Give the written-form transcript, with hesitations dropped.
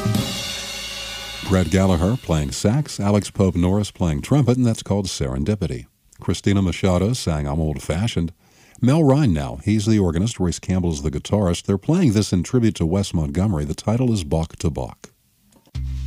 Brett Gallagher playing sax, Alex Pope Norris playing trumpet, and that's called Serendipity. Christina Machado sang I'm Old Fashioned. Mel Ryan now, he's the organist, Royce Campbell's the guitarist. They're playing this in tribute to Wes Montgomery. The title is Bach to Bach.